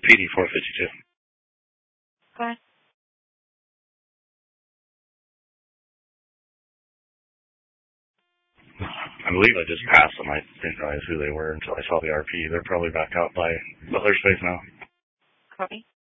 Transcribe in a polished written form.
PD 452. Go ahead. I believe I just passed them. I didn't realize who they were until I saw the RP. They're probably back out by Butler Space now. Copy.